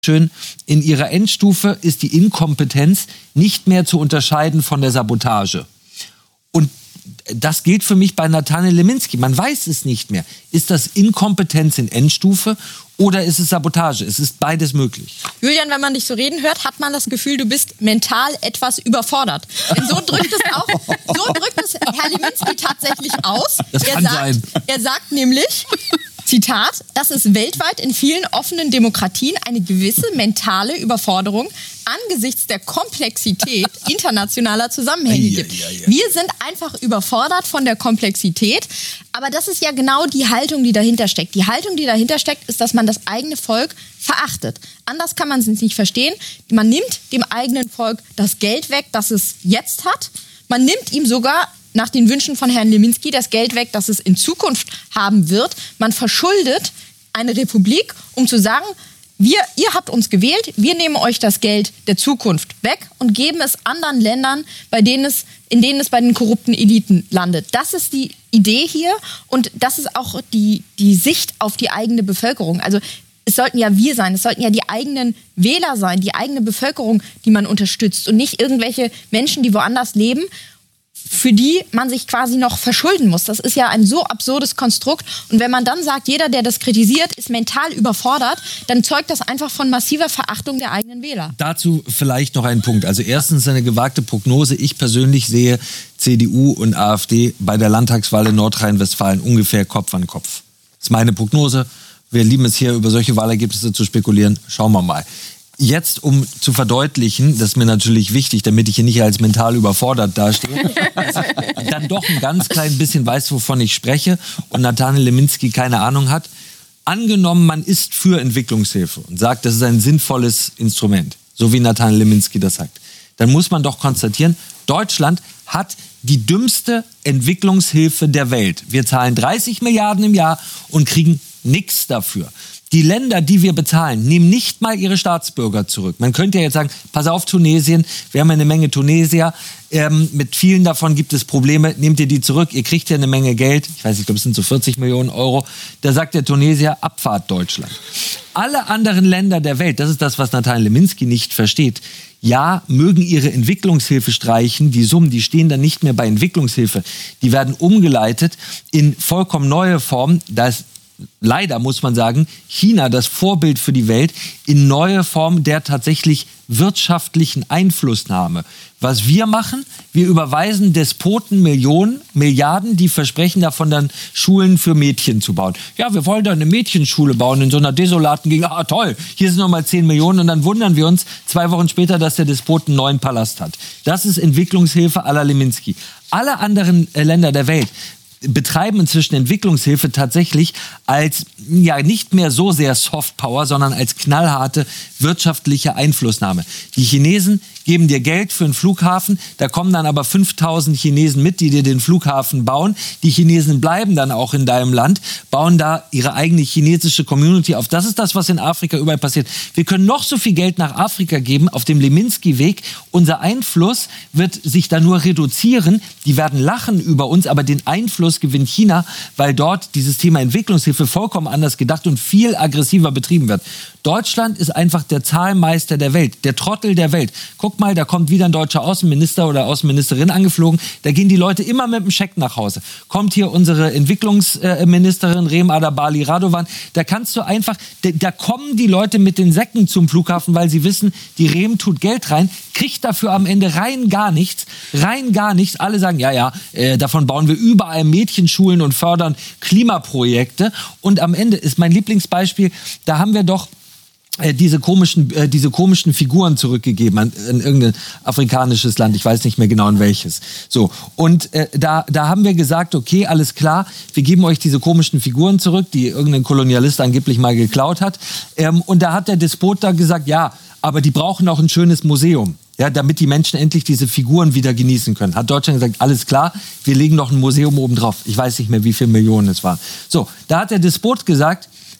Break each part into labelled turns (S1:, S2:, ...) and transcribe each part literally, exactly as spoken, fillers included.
S1: schön, in ihrer Endstufe ist die Inkompetenz nicht mehr zu unterscheiden von der Sabotage. Und das gilt für mich bei Nathaniel Leminski. Man weiß es nicht mehr. Ist das Inkompetenz in Endstufe oder ist es Sabotage? Es ist beides möglich.
S2: Julian, wenn man dich so reden hört, hat man das Gefühl, du bist mental etwas überfordert. Denn so drückt es auch, so drückt es Herr Leminski tatsächlich aus.
S1: Das
S2: er
S1: kann
S2: sagt,
S1: sein.
S2: Er sagt nämlich, Zitat, dass es weltweit in vielen offenen Demokratien eine gewisse mentale Überforderung angesichts der Komplexität internationaler Zusammenhänge gibt. Wir sind einfach überfordert von der Komplexität, aber das ist ja genau die Haltung, die dahinter steckt. Die Haltung, die dahinter steckt, ist, dass man das eigene Volk verachtet. Anders kann man es nicht verstehen. Man nimmt dem eigenen Volk das Geld weg, das es jetzt hat. Man nimmt ihm sogar nach den Wünschen von Herrn Leminski das Geld weg, das es in Zukunft haben wird. Man verschuldet eine Republik, um zu sagen, wir, ihr habt uns gewählt, wir nehmen euch das Geld der Zukunft weg und geben es anderen Ländern, bei denen es, in denen es bei den korrupten Eliten landet. Das ist die Idee hier und das ist auch die, die Sicht auf die eigene Bevölkerung. Also es sollten ja wir sein, es sollten ja die eigenen Wähler sein, die eigene Bevölkerung, die man unterstützt und nicht irgendwelche Menschen, die woanders leben, für die man sich quasi noch verschulden muss. Das ist ja ein so absurdes Konstrukt. Und wenn man dann sagt, jeder, der das kritisiert, ist mental überfordert, dann zeugt das einfach von massiver Verachtung der eigenen Wähler.
S1: Dazu vielleicht noch ein Punkt. Also erstens eine gewagte Prognose. Ich persönlich sehe C D U und AfD bei der Landtagswahl in Nordrhein-Westfalen ungefähr Kopf an Kopf. Das ist meine Prognose. Wir lieben es hier, über solche Wahlergebnisse zu spekulieren. Schauen wir mal. Jetzt, um zu verdeutlichen, das ist mir natürlich wichtig, damit ich hier nicht als mental überfordert dastehe, dann doch ein ganz klein bisschen weiß, wovon ich spreche und Nathaniel Leminski keine Ahnung hat. Angenommen, man ist für Entwicklungshilfe und sagt, das ist ein sinnvolles Instrument, so wie Nathaniel Leminski das sagt, dann muss man doch konstatieren, Deutschland hat die dümmste Entwicklungshilfe der Welt. Wir zahlen dreißig Milliarden im Jahr und kriegen nichts dafür. Die Länder, die wir bezahlen, nehmen nicht mal ihre Staatsbürger zurück. Man könnte ja jetzt sagen, pass auf Tunesien, wir haben ja eine Menge Tunesier, ähm, mit vielen davon gibt es Probleme, nehmt ihr die zurück, ihr kriegt ja eine Menge Geld, ich weiß nicht, ich glaube es sind so vierzig Millionen Euro, da sagt der Tunesier, Abfahrt Deutschland. Alle anderen Länder der Welt, das ist das, was Nathaniel Leminski nicht versteht, ja, mögen ihre Entwicklungshilfe streichen, die Summen, die stehen dann nicht mehr bei Entwicklungshilfe, die werden umgeleitet in vollkommen neue Formen, da ist leider muss man sagen, China das Vorbild für die Welt in neue Form der tatsächlich wirtschaftlichen Einflussnahme. Was wir machen, wir überweisen Despoten Millionen, Milliarden, die versprechen davon dann Schulen für Mädchen zu bauen. Ja, wir wollen da eine Mädchenschule bauen in so einer desolaten Gegend. Ah, toll, hier sind nochmal zehn Millionen und dann wundern wir uns zwei Wochen später, dass der Despot einen neuen Palast hat. Das ist Entwicklungshilfe à la Leminski. Alle anderen äh, Länder der Welt betreiben inzwischen Entwicklungshilfe tatsächlich als ja nicht mehr so sehr Softpower, sondern als knallharte wirtschaftliche Einflussnahme. Die Chinesen geben dir Geld für einen Flughafen, da kommen dann aber fünftausend Chinesen mit, die dir den Flughafen bauen. Die Chinesen bleiben dann auch in deinem Land, bauen da ihre eigene chinesische Community auf. Das ist das, was in Afrika überall passiert. Wir können noch so viel Geld nach Afrika geben, auf dem Leminski-Weg. Unser Einfluss wird sich da nur reduzieren. Die werden lachen über uns, aber den Einfluss gewinnt China, weil dort dieses Thema Entwicklungshilfe vollkommen anders gedacht und viel aggressiver betrieben wird. Deutschland ist einfach der Zahlmeister der Welt, der Trottel der Welt. Guck mal, da kommt wieder ein deutscher Außenminister oder Außenministerin angeflogen. Da gehen die Leute immer mit dem Scheck nach Hause. Kommt hier unsere Entwicklungsministerin Rem Adabali Radovan. Da kannst du einfach, da kommen die Leute mit den Säcken zum Flughafen, weil sie wissen, die Rem tut Geld rein, kriegt dafür am Ende rein gar nichts. Rein gar nichts. Alle sagen, ja, ja, äh, davon bauen wir überall Mädchenschulen und fördern Klimaprojekte. Und am Ende ist mein Lieblingsbeispiel, da haben wir doch diese komischen, äh, diese komischen Figuren zurückgegeben an, an irgendein afrikanisches Land, ich weiß nicht mehr genau in welches. So, und äh, da, da haben wir gesagt, okay, alles klar, wir geben euch diese komischen Figuren zurück, die irgendein Kolonialist angeblich mal geklaut hat. Ähm, und da hat der Despot da gesagt, ja, aber die brauchen auch ein schönes Museum. Ja, damit die Menschen endlich diese Figuren wieder genießen können. Hat Deutschland gesagt, alles klar, wir legen noch ein Museum oben drauf. Ich weiß nicht mehr, wie viele Millionen es waren. So, da hat der Despot gesagt,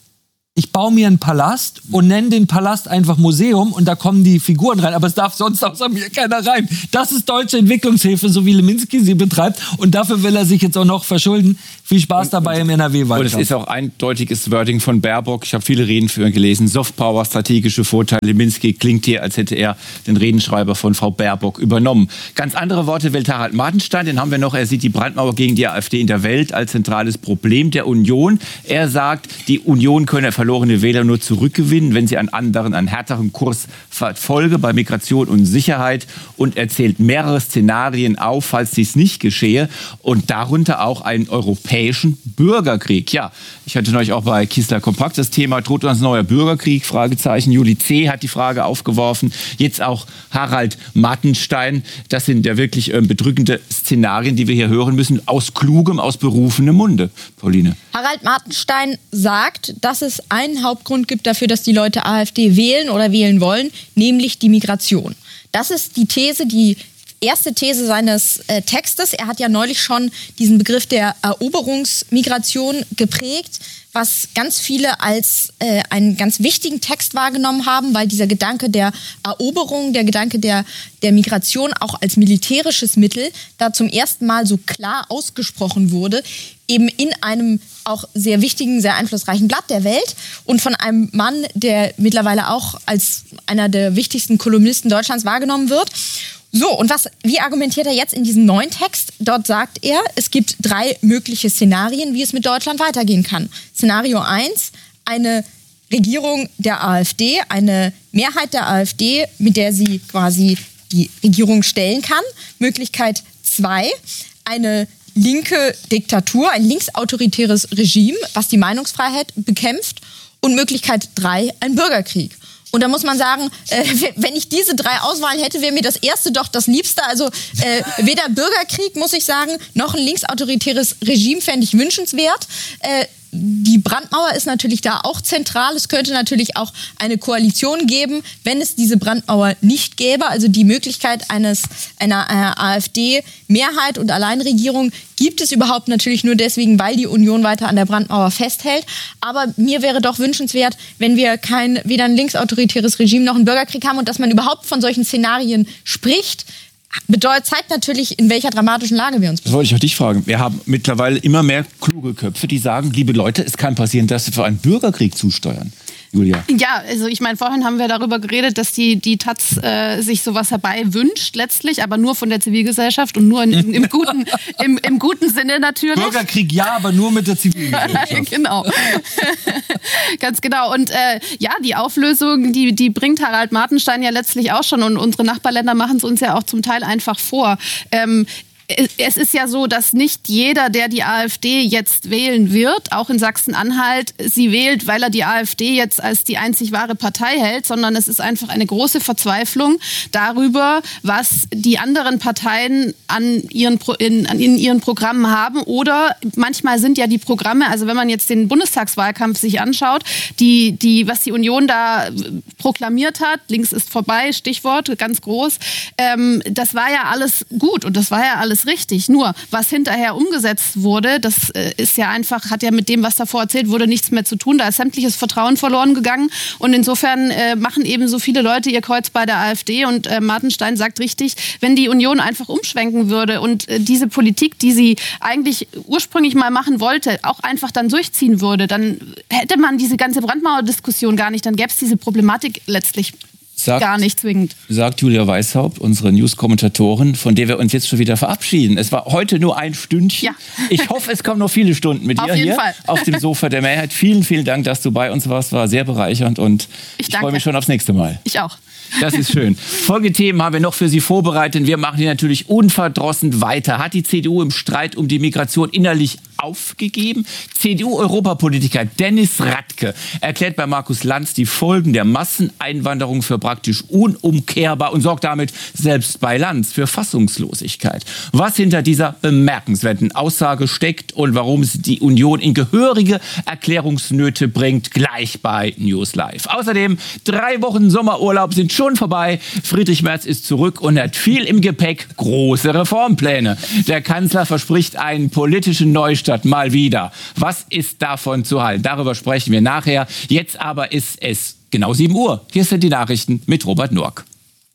S1: ich baue mir einen Palast und nenne den Palast einfach Museum und da kommen die Figuren rein, aber es darf sonst außer mir keiner rein. Das ist deutsche Entwicklungshilfe, so wie Leminski sie betreibt und dafür will er sich jetzt auch noch verschulden. Viel Spaß und, dabei und, im N R W-Wahlkampf.
S3: Und es ist auch eindeutiges Wording von Baerbock. Ich habe viele Reden für ihn gelesen. Softpower, strategische Vorteile. Leminski klingt hier, als hätte er den Redenschreiber von Frau Baerbock übernommen. Ganz andere Worte wählt Harald Martenstein. Den haben wir noch. Er sieht die Brandmauer gegen die AfD in der Welt als zentrales Problem der Union. Er sagt, die Union könne verlorene Wähler nur zurückgewinnen, wenn sie einen anderen, einen härteren Kurs verfolge bei Migration und Sicherheit, und er zählt mehrere Szenarien auf, falls dies nicht geschehe, und darunter auch einen europäischen Bürgerkrieg. Ja, ich hatte neulich auch bei Kistler Kompakt das Thema, droht uns neuer Bürgerkrieg? Fragezeichen. Juli C. hat die Frage aufgeworfen, jetzt auch Harald Martenstein. Das sind ja wirklich äh, bedrückende Szenarien, die wir hier hören müssen, aus klugem, aus berufenem Munde. Pauline.
S2: Harald Martenstein sagt, dass es einen Hauptgrund gibt dafür, dass die Leute AfD wählen oder wählen wollen, nämlich die Migration. Das ist die These, die erste These seines äh, Textes. Er hat ja neulich schon diesen Begriff der Eroberungsmigration geprägt, was ganz viele als äh, einen ganz wichtigen Text wahrgenommen haben, weil dieser Gedanke der Eroberung, der Gedanke der, der Migration auch als militärisches Mittel da zum ersten Mal so klar ausgesprochen wurde, eben in einem auch sehr wichtigen, sehr einflussreichen Blatt der Welt und von einem Mann, der mittlerweile auch als einer der wichtigsten Kolumnisten Deutschlands wahrgenommen wird. So, und was, wie argumentiert er jetzt in diesem neuen Text? Dort sagt er, es gibt drei mögliche Szenarien, wie es mit Deutschland weitergehen kann. Szenario eins, eine Regierung der AfD, eine Mehrheit der AfD, mit der sie quasi die Regierung stellen kann. Möglichkeit zwei, eine linke Diktatur, ein linksautoritäres Regime, was die Meinungsfreiheit bekämpft. Und Möglichkeit drei, ein Bürgerkrieg. Und da muss man sagen, äh, wenn ich diese drei Auswahlen hätte, wäre mir das erste doch das Liebste. Also äh, weder Bürgerkrieg, muss ich sagen, noch ein linksautoritäres Regime fände ich wünschenswert. Äh, Die Brandmauer ist natürlich da auch zentral. Es könnte natürlich auch eine Koalition geben, wenn es diese Brandmauer nicht gäbe. Also die Möglichkeit eines einer äh, AfD-Mehrheit und Alleinregierung gibt es überhaupt natürlich nur deswegen, weil die Union weiter an der Brandmauer festhält. Aber mir wäre doch wünschenswert, wenn wir kein weder ein linksautoritäres Regime noch einen Bürgerkrieg haben und dass man überhaupt von solchen Szenarien spricht. Bedeutet, zeigt natürlich, in welcher dramatischen Lage wir uns befinden.
S3: Das wollte ich auch dich fragen. Wir haben mittlerweile immer mehr kluge Köpfe, die sagen, liebe Leute, es kann passieren, dass wir für einen Bürgerkrieg zusteuern. Julia.
S4: Ja, also ich meine, vorhin haben wir darüber geredet, dass die, die Taz äh, sich sowas herbei wünscht letztlich, aber nur von der Zivilgesellschaft und nur in, in, im, guten, im, im guten Sinne natürlich.
S1: Bürgerkrieg ja, aber nur mit der Zivilgesellschaft.
S4: Genau. Ganz genau. Und äh, ja, die Auflösung, die, die bringt Harald Martenstein ja letztlich auch schon und unsere Nachbarländer machen es uns ja auch zum Teil einfach vor. Ähm, Es ist ja so, dass nicht jeder, der die AfD jetzt wählen wird, auch in Sachsen-Anhalt, sie wählt, weil er die AfD jetzt als die einzig wahre Partei hält, sondern es ist einfach eine große Verzweiflung darüber, was die anderen Parteien an ihren, in, in ihren Programmen haben. Oder manchmal sind ja die Programme, also wenn man jetzt den Bundestagswahlkampf sich anschaut, die, die, was die Union da proklamiert hat, links ist vorbei, Stichwort, ganz groß, ähm, das war ja alles gut und das war ja alles richtig. Nur, was hinterher umgesetzt wurde, das äh, ist ja einfach, hat ja mit dem, was davor erzählt wurde, nichts mehr zu tun. Da ist sämtliches Vertrauen verloren gegangen. Und insofern äh, machen eben so viele Leute ihr Kreuz bei der AfD. Und äh, Martenstein sagt richtig, wenn die Union einfach umschwenken würde und äh, diese Politik, die sie eigentlich ursprünglich mal machen wollte, auch einfach dann durchziehen würde, dann hätte man diese ganze Brandmauer-Diskussion gar nicht. Dann gäbe es diese Problematik letztlich Sagt, gar nicht zwingend.
S3: Sagt Julia Weishaupt, unsere News-Kommentatorin, von der wir uns jetzt schon wieder verabschieden. Es war heute nur ein Stündchen. Ja. Ich hoffe, es kommen noch viele Stunden mit dir hier Fall. auf dem Sofa der Mehrheit. Vielen, vielen Dank, dass du bei uns warst. War sehr bereichernd und ich, ich freue mich schon aufs nächste Mal.
S4: Ich auch.
S3: Das ist schön. Folgethemen haben wir noch für Sie vorbereitet. Wir machen hier natürlich unverdrossen weiter. Hat die C D U im Streit um die Migration innerlich aufgegeben? C D U-Europapolitiker Dennis Radke erklärt bei Markus Lanz die Folgen der Masseneinwanderung für praktisch unumkehrbar und sorgt damit selbst bei Lanz für Fassungslosigkeit. Was hinter dieser bemerkenswerten Aussage steckt und warum es die Union in gehörige Erklärungsnöte bringt, gleich bei News Live. Außerdem, drei Wochen Sommerurlaub sind schon vorbei. Friedrich Merz ist zurück und hat viel im Gepäck, große Reformpläne. Der Kanzler verspricht einen politischen Neustart hat, mal wieder. Was ist davon zu halten? Darüber sprechen wir nachher. Jetzt aber ist es genau sieben Uhr. Hier sind die Nachrichten mit Robert Norck.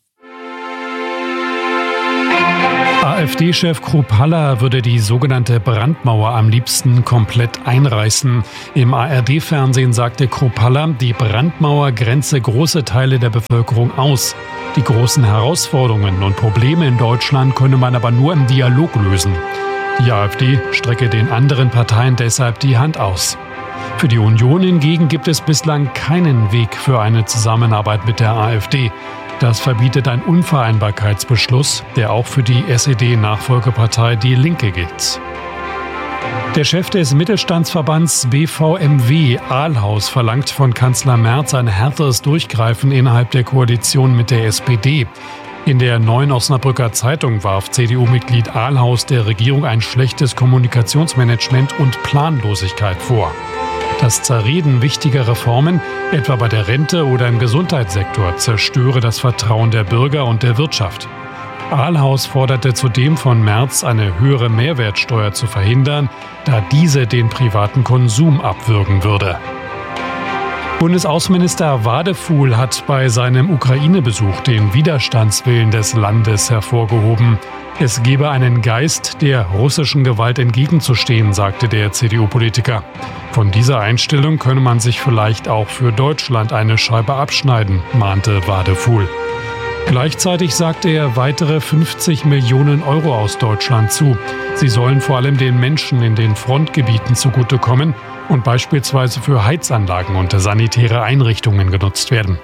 S5: AfD-Chef Kruppalla würde die sogenannte Brandmauer am liebsten komplett einreißen. Im A R D-Fernsehen sagte Kruppalla, die Brandmauer grenze große Teile der Bevölkerung aus. Die großen Herausforderungen und Probleme in Deutschland könne man aber nur im Dialog lösen. Die AfD strecke den anderen Parteien deshalb die Hand aus. Für die Union hingegen gibt es bislang keinen Weg für eine Zusammenarbeit mit der AfD. Das verbietet ein Unvereinbarkeitsbeschluss, der auch für die S E D-Nachfolgepartei Die Linke gilt. Der Chef des Mittelstandsverbands B V M W, Ahlhaus, verlangt von Kanzler Merz ein härteres Durchgreifen innerhalb der Koalition mit der S P D. In der Neuen Osnabrücker Zeitung warf C D U-Mitglied Ahlhaus der Regierung ein schlechtes Kommunikationsmanagement und Planlosigkeit vor. Das Zerreden wichtiger Reformen, etwa bei der Rente oder im Gesundheitssektor, zerstöre das Vertrauen der Bürger und der Wirtschaft. Ahlhaus forderte zudem von Merz, eine höhere Mehrwertsteuer zu verhindern, da diese den privaten Konsum abwürgen würde. Bundesaußenminister Wadefuhl hat bei seinem Ukraine-Besuch den Widerstandswillen des Landes hervorgehoben. Es gebe einen Geist, der russischen Gewalt entgegenzustehen, sagte der C D U-Politiker. Von dieser Einstellung könne man sich vielleicht auch für Deutschland eine Scheibe abschneiden, mahnte Wadefuhl. Gleichzeitig sagte er weitere fünfzig Millionen Euro aus Deutschland zu. Sie sollen vor allem den Menschen in den Frontgebieten zugutekommen und beispielsweise für Heizanlagen und sanitäre Einrichtungen genutzt werden.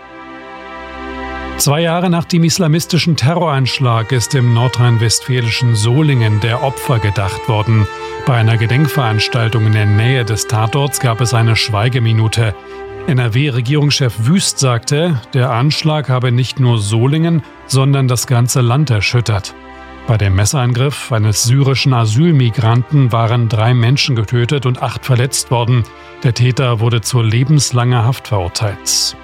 S5: Zwei Jahre nach dem islamistischen Terroranschlag ist im nordrhein-westfälischen Solingen der Opfer gedacht worden. Bei einer Gedenkveranstaltung in der Nähe des Tatorts gab es eine Schweigeminute. N R W-Regierungschef Wüst sagte, der Anschlag habe nicht nur Solingen, sondern das ganze Land erschüttert. Bei dem Messerangriff eines syrischen Asylmigranten waren drei Menschen getötet und acht verletzt worden. Der Täter wurde zu lebenslanger Haft verurteilt.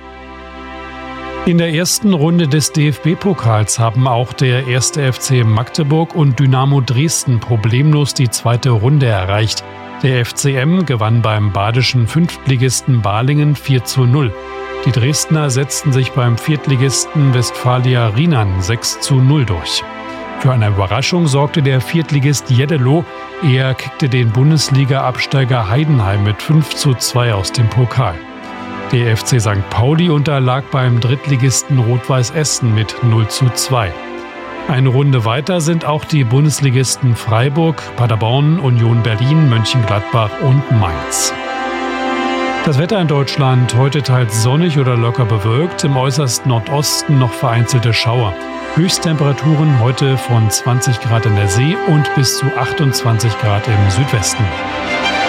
S5: In der ersten Runde des D F B-Pokals haben auch der erste F C Magdeburg und Dynamo Dresden problemlos die zweite Runde erreicht. Der F C M gewann beim badischen Fünftligisten Balingen vier zu null. Die Dresdner setzten sich beim Viertligisten Westfalia Rienan sechs zu null durch. Für eine Überraschung sorgte der Viertligist Jeddelo. Er kickte den Bundesliga-Absteiger Heidenheim mit fünf zu zwei aus dem Pokal. Der F C Sankt Pauli unterlag beim Drittligisten Rot-Weiß Essen mit null zu zwei. Eine Runde weiter sind auch die Bundesligisten Freiburg, Paderborn, Union Berlin, Mönchengladbach und Mainz. Das Wetter in Deutschland heute teils sonnig oder locker bewölkt, im äußersten Nordosten noch vereinzelte Schauer. Höchsttemperaturen heute von zwanzig Grad in der See und bis zu achtundzwanzig Grad im Südwesten.